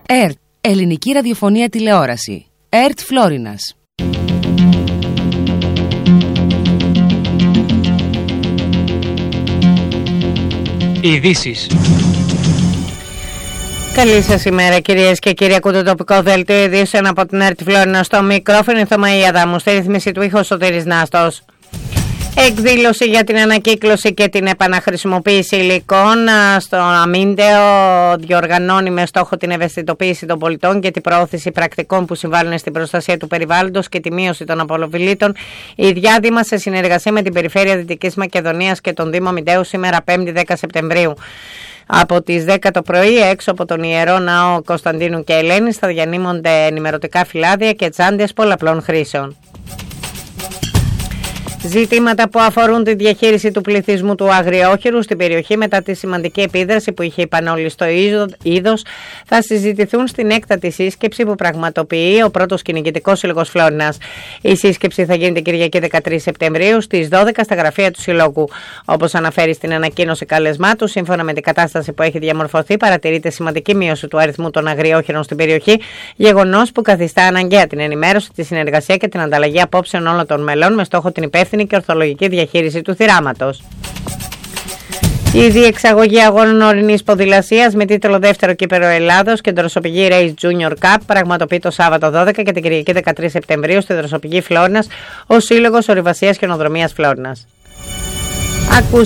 ΕΡΤ, Ελληνική Ραδιοφωνία Τηλεόραση. ΕΡΤ Φλόρινας. Ειδήσεις. Καλή σας ημέρα κυρίες και κύριοι. Ακούτε το τοπικό δελτίο ειδήσεων από την ΕΡΤ Φλόρινα. Στο μικρόφωνο η Θωμαΐ Αδάμου. Στη ρύθμιση του ήχου Σωτήρης Νάστος. Εκδήλωση για την ανακύκλωση και την επαναχρησιμοποίηση υλικών στο Αμίντεο διοργανώνει με στόχο την ευαισθητοποίηση των πολιτών και την προώθηση πρακτικών που συμβάλλουν στην προστασία του περιβάλλοντος και τη μείωση των απολοβιλήτων. Η διάδημα σε συνεργασία με την Περιφέρεια Δυτικής Μακεδονίας και τον Δήμο Αμιντέου σήμερα 5η 10 Σεπτεμβρίου. Από τις 10 το πρωί έξω από τον Ιερό Ναό Κωνσταντίνου και Ελένης θα διανύμονται ενημερωτικά φυλάδια και τσάντες πολλαπλών χρήσεων. Ζητήματα που αφορούν τη διαχείριση του πληθυσμού του αγριόχειρου στην περιοχή μετά τη σημαντική επίδραση που είχε η πανόλη στο είδος θα συζητηθούν στην έκτατη σύσκεψη που πραγματοποιεί ο πρώτος κυνηγητικός σύλλογος Φλόρινας. Η σύσκεψη θα γίνει την Κυριακή 13 Σεπτεμβρίου στις 12 στα γραφεία του Συλλόγου. Όπως αναφέρει στην ανακοίνωση καλεσμάτου, σύμφωνα με την κατάσταση που έχει διαμορφωθεί, παρατηρείται σημαντική μείωση του αριθμού των αγριόχειρων στην περιοχή, γεγονός που καθιστά αναγκαία την ενημέρωση, τη συνεργασία και την ανταλλαγή απόψεων όλων των μελών με στόχο την υπεύθυνη και ορθολογική διαχείριση του θυράματος. Η διεξαγωγή αγώνων ορεινής ποδηλασίας με τίτλο Δεύτερο Κύπελλο Ελλάδος και Δροσοπηγή Race Junior Cup πραγματοποιεί το Σάββατο 12 και την Κυριακή 13 Σεπτεμβρίου στη Δροσοπηγή Φλόρινας ο Σύλλογος Ορειβασίας και Ονοδρομίας Φλόρινας.